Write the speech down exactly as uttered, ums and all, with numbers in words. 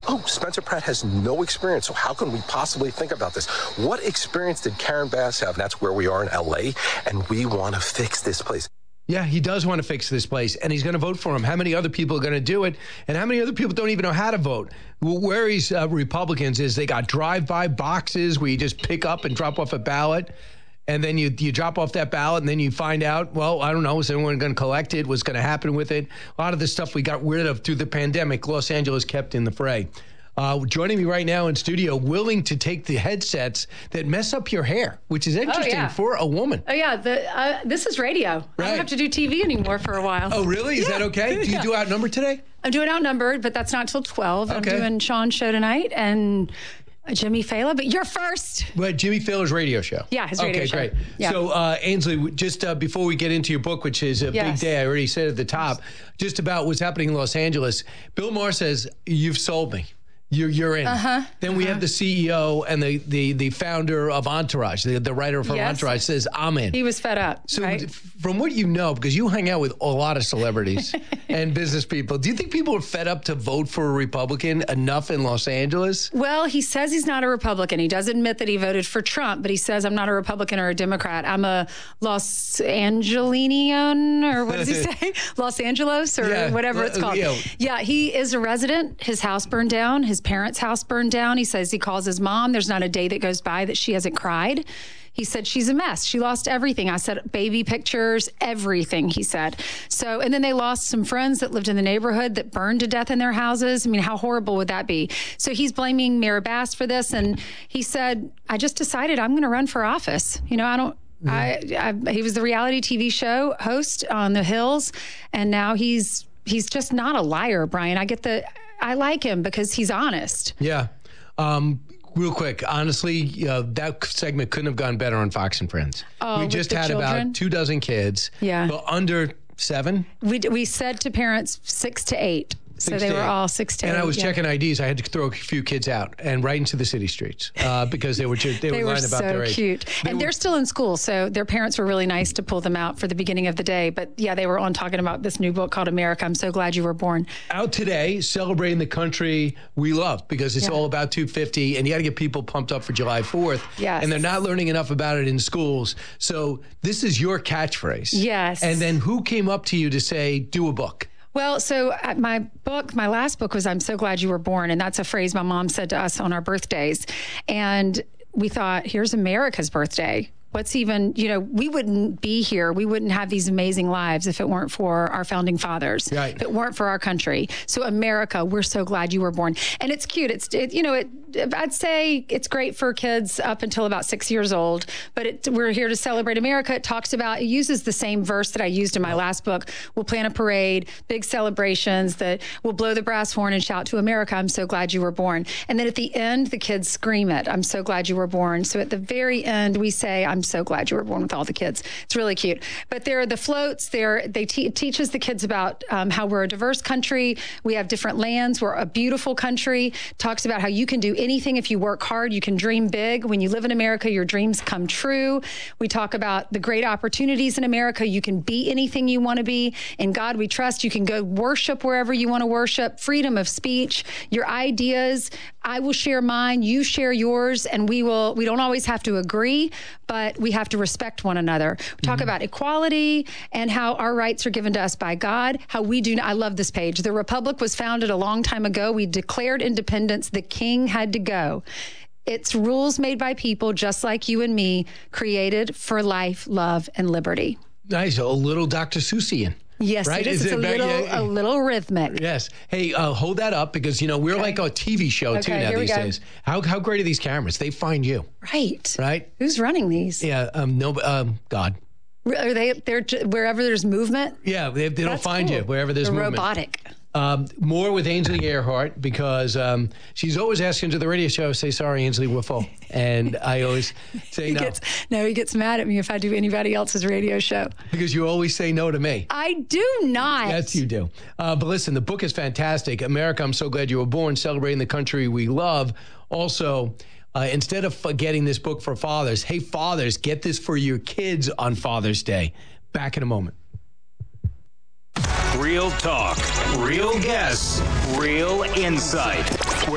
oh, Spencer Pratt has no experience, so how can we possibly think about this? What experience did Karen Bass have? And that's where we are in L A, and we want to fix this place. Yeah, he does want to fix this place, and he's going to vote for him. How many other people are going to do it? And how many other people don't even know how to vote? Where he's uh, Republicans is they got drive-by boxes where you just pick up and drop off a ballot, and then you you drop off that ballot, and then you find out, well, I don't know, is anyone going to collect it? What's going to happen with it? A lot of the stuff we got rid of through the pandemic, Los Angeles kept in the fray. Uh, joining me right now in studio, willing to take the headsets that mess up your hair, which is interesting oh, yeah. for a woman. Oh, yeah. The, uh, this is radio. Right. I don't have to do T V anymore for a while. Oh, really? Is yeah. that okay? Do you yeah. do Outnumbered today? I'm doing Outnumbered, but that's not till twelve. Okay. I'm doing Sean's show tonight and Jimmy Fallon, but you're first. Well, Jimmy Fallon's radio show. Yeah, his radio okay, show. Okay, great. Yeah. So, uh, Ainsley, just uh, before we get into your book, which is a yes. big day, I already said at the top, just about what's happening in Los Angeles. Bill Maher says, you've sold me. You're, you're in. Uh-huh. Then we uh-huh. have the C E O and the, the, the founder of Entourage, the, the writer from yes. Entourage says, I'm in. He was fed up, So right? from what you know, because you hang out with a lot of celebrities and business people, do you think people are fed up to vote for a Republican enough in Los Angeles? Well, he says he's not a Republican. He does admit that he voted for Trump, but he says, I'm not a Republican or a Democrat. I'm a Los Angelinian, or what does he say? Los Angeles, or yeah. whatever it's called. Yeah. yeah, he is a resident. His house burned down. His parents' house burned down. He says he calls his mom. There's not a day that goes by that she hasn't cried. He said she's a mess. She lost everything. I said baby pictures, everything, he said. So, and then they lost some friends that lived in the neighborhood that burned to death in their houses. I mean, how horrible would that be? So he's blaming Mayor Bass for this. And he said, I just decided I'm going to run for office. You know, I don't, I, I, he was the reality T V show host on The Hills. And now he's, he's just not a liar, Brian. I get the, I like him because he's honest. Yeah. Um, real quick, honestly, uh, that segment couldn't have gone better on Fox and Friends. Oh, we just with the had children? about two dozen kids. Yeah. But under seven. We we said to parents six to eight. So Six they to were eight. all six to eight. And I was yeah. checking I Ds. I had to throw a few kids out and right into the city streets uh, because they were just, they, they were were lying about so their age. cute. They and were, they're still in school, so their parents were really nice to pull them out for the beginning of the day. But yeah, they were on talking about this new book called America, I'm So Glad You Were Born. out today celebrating the country we love because it's Yeah. all about two fifty and you got to get people pumped up for July fourth. Yes. And they're not learning enough about it in schools. So this is your catchphrase. Yes. And then who came up to you to say, do a book? Well, so uh, my book, my last book was I'm So Glad You Were Born. And that's a phrase my mom said to us on our birthdays. And we thought, here's America's birthday. What's even, you know, we wouldn't be here. We wouldn't have these amazing lives if it weren't for our founding fathers, right. if it weren't for our country. So America, we're so glad you were born. And it's cute. It's, it, you know, it, I'd say it's great for kids up until about six years old, but it, we're here to celebrate America. It talks about, it uses the same verse that I used in my last book. We'll plan a parade, big celebrations that we'll blow the brass horn and shout to America, I'm so glad you were born. And then at the end, the kids scream it, I'm so glad you were born. So at the very end, we say, I'm so glad you were born with all the kids. It's really cute. But there are the floats. There, they te- teaches the kids about um, how we're a diverse country. We have different lands. We're a beautiful country. Talks about how you can do anything if you work hard. You can dream big. When you live in America, your dreams come true. We talk about the great opportunities in America. You can be anything you want to be. In God we trust. You can go worship wherever you want to worship. Freedom of speech. Your ideas. I will share mine. You share yours. And we will. We don't always have to agree, but we have to respect one another. We talk mm-hmm. about equality and how our rights are given to us by God, how we do. I love this page. The Republic was founded a long time ago. We declared independence. The king had to go. It's rules made by people just like you and me, created for life, love, and liberty. Nice. A little Doctor Seussian. Yes, right? it is. is It's it a, little, yeah. a little rhythmic. Yes. Hey, uh, hold that up because, you know, we're okay. like a T V show, okay, too, now these go. days. How how great are these cameras? They find you. Right. Right? Who's running these? Yeah. Um. No. Um. God. Are they, they're wherever there's movement? Yeah. They, they'll That's find cool. you wherever there's they're movement. robotic. Um, more with Ainsley Earhardt because um, she's always asking to the radio show, say, sorry, Ainsley, we're full. And I always say he no. Gets, no, he gets mad at me if I do anybody else's radio show. Because you always say no to me. I do not. Yes, you do. Uh, but listen, the book is fantastic. America, I'm So Glad You Were Born, celebrating the country we love. Also, uh, instead of getting this book for fathers, hey, fathers, get this for your kids on Father's Day. Back in a moment. Real talk, real guests, real insight.